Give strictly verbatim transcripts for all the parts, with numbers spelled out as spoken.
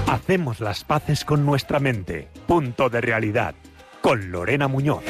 Hacemos las paces con nuestra mente. Punto de realidad. Con Lorena Muñoz.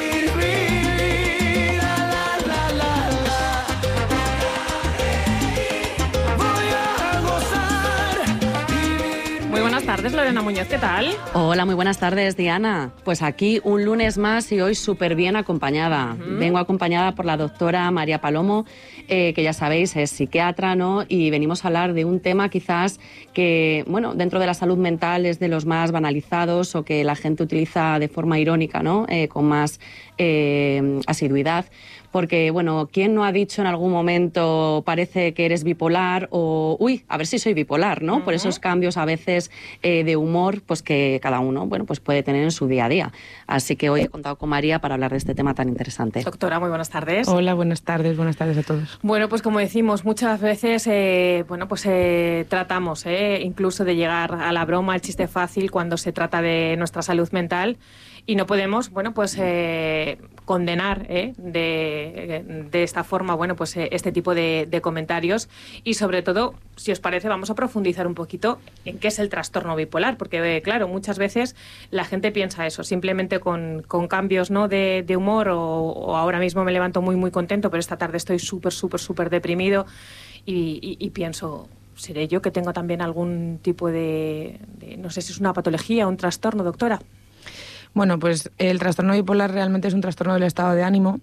Buenas tardes, Lorena Muñoz, ¿qué tal? Hola, muy buenas tardes, Diana. Pues aquí un lunes más y hoy súper bien acompañada. Uh-huh. Vengo acompañada por la doctora María Palomo, eh, que ya sabéis es psiquiatra, ¿no? Y venimos a hablar de un tema quizás que, bueno, dentro de la salud mental es de los más banalizados o que la gente utiliza de forma irónica, ¿no? Eh, con más eh, asiduidad. Porque, bueno, ¿quién no ha dicho en algún momento parece que eres bipolar o, uy, a ver si soy bipolar, ¿no? Uh-huh. Por esos cambios a veces eh, de humor, pues que cada uno, bueno, pues puede tener en su día a día. Así que hoy he contado con María para hablar de este tema tan interesante. Doctora, muy buenas tardes. Hola, buenas tardes, buenas tardes a todos. Bueno, pues como decimos, muchas veces, eh, bueno, pues eh, tratamos eh, incluso de llegar a la broma, al chiste fácil cuando se trata de nuestra salud mental. Y no podemos, bueno, pues eh, condenar eh, de, de esta forma, bueno, pues eh, este tipo de, de comentarios. Y sobre todo, si os parece, vamos a profundizar un poquito en qué es el trastorno bipolar, porque eh, claro, muchas veces la gente piensa eso, simplemente con, con cambios, ¿no?, de, de humor o, o ahora mismo me levanto muy muy contento, pero esta tarde estoy súper súper súper deprimido y, y, y pienso, ¿seré yo que tengo también algún tipo de, de, no sé si es una patología o un trastorno, doctora? Bueno, pues el trastorno bipolar realmente es un trastorno del estado de ánimo.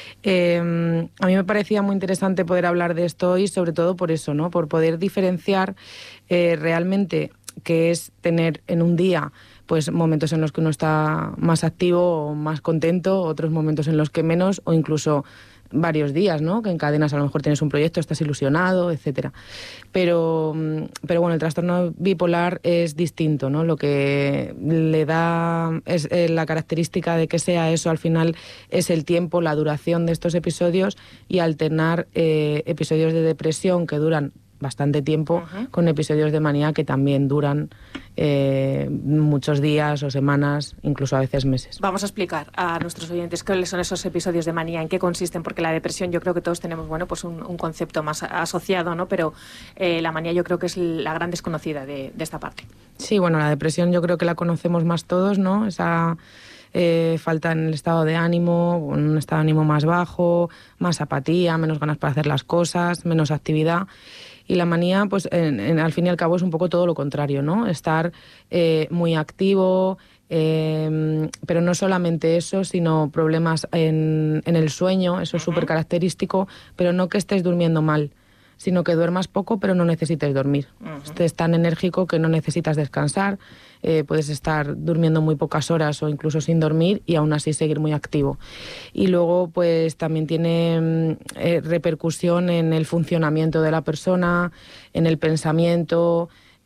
Eh, a mí me parecía muy interesante poder hablar de esto hoy, sobre todo por eso, ¿no? Por poder diferenciar eh, realmente qué es tener en un día pues momentos en los que uno está más activo o más contento, otros momentos en los que menos, o incluso varios días, ¿no?, que encadenas, a lo mejor tienes un proyecto, estás ilusionado, etcétera. Pero, pero bueno, el trastorno bipolar es distinto, ¿no? Lo que le da es eh, la característica de que sea eso al final es el tiempo, la duración de estos episodios y alternar eh, episodios de depresión que duran bastante tiempo, uh-huh, con episodios de manía que también duran eh, muchos días o semanas, incluso a veces meses. Vamos a explicar a nuestros oyentes cuáles son esos episodios de manía, en qué consisten, porque la depresión yo creo que todos tenemos, bueno, pues un, un concepto más asociado, ¿no? Pero eh, la manía yo creo que es la gran desconocida de, de esta parte. Sí, bueno, la depresión yo creo que la conocemos más todos, ¿no? Esa Eh, falta en el estado de ánimo, un estado de ánimo más bajo, más apatía, menos ganas para hacer las cosas, menos actividad. Y la manía, pues en, en, al fin y al cabo es un poco todo lo contrario, ¿no? Estar eh, muy activo, eh, pero no solamente eso, sino problemas en, en el sueño, eso es súper característico, pero no que estés durmiendo mal, sino que duermas poco pero no necesites dormir. Uh-huh. Estés tan enérgico que no necesitas descansar, eh, puedes estar durmiendo muy pocas horas o incluso sin dormir y aún así seguir muy activo. Y luego pues también tiene eh, repercusión en el funcionamiento de la persona, en el pensamiento,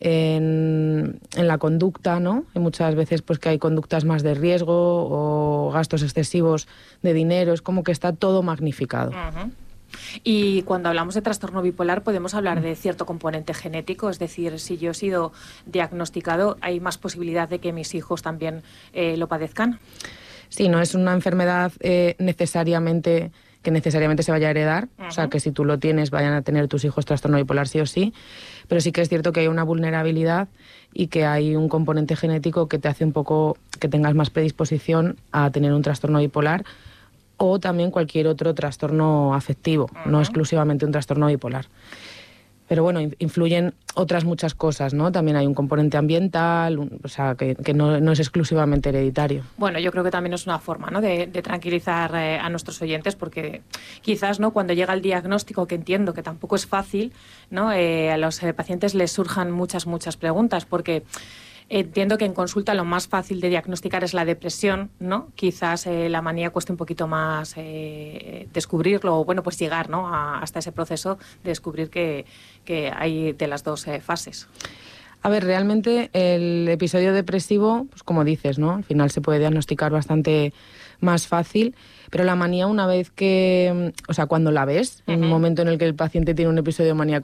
en, en la conducta, ¿no? Y muchas veces pues que hay conductas más de riesgo o gastos excesivos de dinero, es como que está todo magnificado. Uh-huh. Y cuando hablamos de trastorno bipolar podemos hablar de cierto componente genético, es decir, si yo he sido diagnosticado, ¿hay más posibilidad de que mis hijos también eh, lo padezcan? Sí, no es una enfermedad eh, necesariamente que necesariamente se vaya a heredar, uh-huh, o sea, que si tú lo tienes vayan a tener tus hijos trastorno bipolar sí o sí, pero sí que es cierto que hay una vulnerabilidad y que hay un componente genético que te hace un poco que tengas más predisposición a tener un trastorno bipolar, o también cualquier otro trastorno afectivo, uh-huh, no exclusivamente un trastorno bipolar. Pero bueno, influyen otras muchas cosas, ¿no? También hay un componente ambiental, un, o sea, que, que no, no es exclusivamente hereditario. Bueno, yo creo que también es una forma, ¿no?, de, de tranquilizar eh, a nuestros oyentes, porque quizás, ¿no?, cuando llega el diagnóstico, que entiendo que tampoco es fácil, ¿no?, eh, a los eh, pacientes les surjan muchas, muchas preguntas, porque entiendo que en consulta lo más fácil de diagnosticar es la depresión, ¿no? Quizás eh, la manía cueste un poquito más eh, descubrirlo, o bueno, pues llegar, ¿no?, a, hasta ese proceso de descubrir que, que hay de las dos eh, fases. A ver, realmente el episodio depresivo, pues como dices, ¿no?, al final se puede diagnosticar bastante más fácil, pero la manía una vez que, o sea, cuando la ves, uh-huh, en un momento en el que el paciente tiene un episodio maníaco,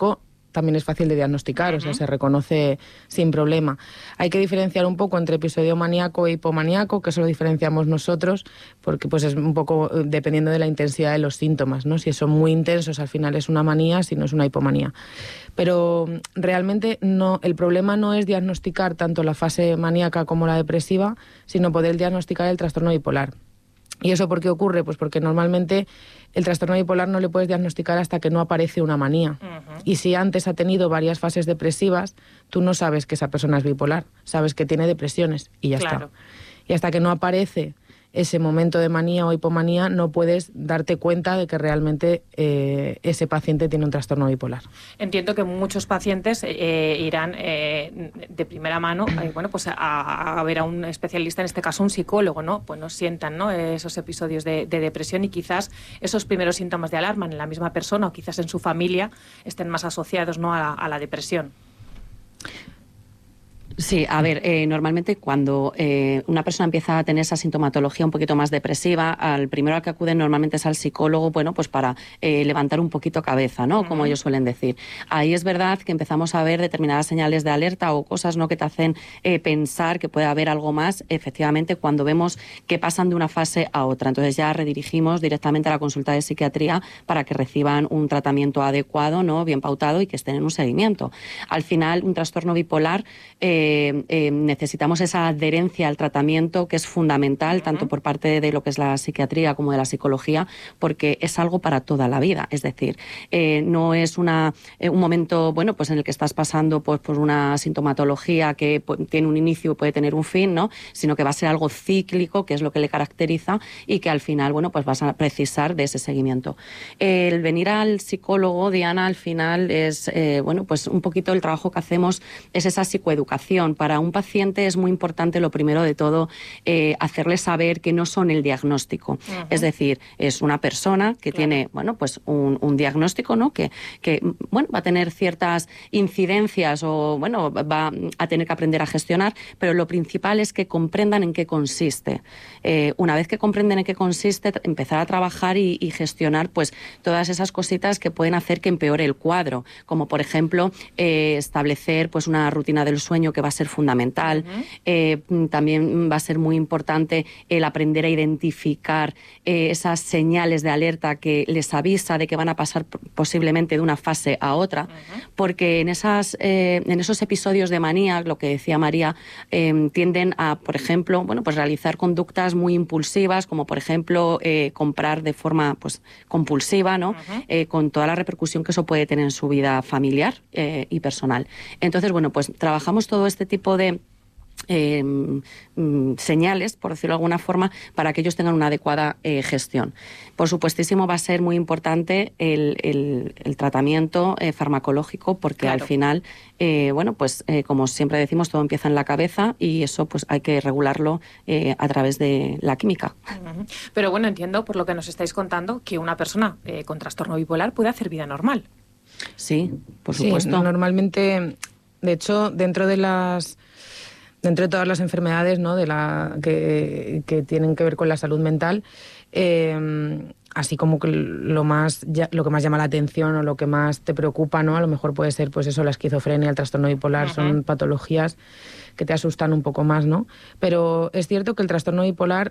también es fácil de diagnosticar, uh-huh. o sea, se reconoce sin problema. Hay que diferenciar un poco entre episodio maníaco e hipomaníaco, que eso lo diferenciamos nosotros, porque pues es un poco dependiendo de la intensidad de los síntomas, ¿no? Si son muy intensos, al final es una manía, si no es una hipomanía. Pero realmente no, el problema no es diagnosticar tanto la fase maníaca como la depresiva, sino poder diagnosticar el trastorno bipolar. ¿Y eso por qué ocurre? Pues porque normalmente el trastorno bipolar no le puedes diagnosticar hasta que no aparece una manía. Uh-huh. Y si antes ha tenido varias fases depresivas, tú no sabes que esa persona es bipolar, sabes que tiene depresiones y ya claro. está. Y hasta que no aparece ese momento de manía o hipomanía, no puedes darte cuenta de que realmente eh, ese paciente tiene un trastorno bipolar. Entiendo que muchos pacientes eh, irán eh, de primera mano eh, bueno, pues a, a ver a un especialista, en este caso un psicólogo, ¿no? Pues nos sientan, ¿no?, esos episodios de, de depresión y quizás esos primeros síntomas de alarma en la misma persona o quizás en su familia estén más asociados, ¿no?, a la, a la depresión. Sí, a ver, eh, normalmente cuando eh, una persona empieza a tener esa sintomatología un poquito más depresiva, al primero al que acuden normalmente es al psicólogo, bueno, pues para eh, levantar un poquito cabeza, ¿no? Uh-huh. Como ellos suelen decir. Ahí es verdad que empezamos a ver determinadas señales de alerta o cosas, ¿no?, que te hacen eh, pensar que puede haber algo más, efectivamente, cuando vemos que pasan de una fase a otra. Entonces ya redirigimos directamente a la consulta de psiquiatría para que reciban un tratamiento adecuado, ¿no?, bien pautado y que estén en un seguimiento. Al final, un trastorno bipolar eh, Eh, eh, necesitamos esa adherencia al tratamiento, que es fundamental, uh-huh. tanto por parte de lo que es la psiquiatría como de la psicología, porque es algo para toda la vida. Es decir, eh, no es una, eh, un momento, bueno, pues en el que estás pasando pues, por una sintomatología que pues, tiene un inicio y puede tener un fin, ¿no?, sino que va a ser algo cíclico, que es lo que le caracteriza, y que al final, bueno, pues vas a precisar de ese seguimiento. Eh, el venir al psicólogo, Diana, al final es, eh, bueno, pues un poquito el trabajo que hacemos es esa psicoeducación. Para un paciente es muy importante, lo primero de todo, eh, hacerle saber que no son el diagnóstico. Uh-huh. Es decir, es una persona que claro. tiene, bueno, pues un, un diagnóstico, ¿no?, que, que, bueno, va a tener ciertas incidencias o, bueno, va a tener que aprender a gestionar, pero lo principal es que comprendan en qué consiste. Eh, una vez que comprenden en qué consiste, empezar a trabajar y, y gestionar, pues, todas esas cositas que pueden hacer que empeore el cuadro, como, por ejemplo, eh, establecer, pues, una rutina del sueño que va a ser fundamental. Uh-huh. Eh, también va a ser muy importante el aprender a identificar eh, esas señales de alerta que les avisa de que van a pasar posiblemente de una fase a otra, uh-huh. porque en, esas, eh, en esos episodios de manía, lo que decía María, eh, tienden a, por ejemplo, bueno, pues realizar conductas muy impulsivas, como por ejemplo eh, comprar de forma pues compulsiva, ¿no? Uh-huh. eh, con toda la repercusión que eso puede tener en su vida familiar eh, y personal. Entonces, bueno, pues trabajamos todo este tipo de Eh, mm, señales, por decirlo de alguna forma, para que ellos tengan una adecuada eh, gestión. Por supuestísimo va a ser muy importante el, el, el tratamiento eh, farmacológico, porque claro. al final, eh, bueno, pues eh, como siempre decimos, todo empieza en la cabeza y eso pues hay que regularlo eh, a través de la química. Uh-huh. Pero bueno, entiendo por lo que nos estáis contando que una persona eh, con trastorno bipolar puede hacer vida normal. Sí, por supuesto. Sí, normalmente, de hecho, dentro de las Dentro de todas las enfermedades, ¿no?, de la que, que tienen que ver con la salud mental, eh, así como que lo más lo que más llama la atención o lo que más te preocupa, ¿no?, a lo mejor puede ser pues eso, la esquizofrenia, el trastorno bipolar, uh-huh. son patologías que te asustan un poco más, ¿no? Pero es cierto que el trastorno bipolar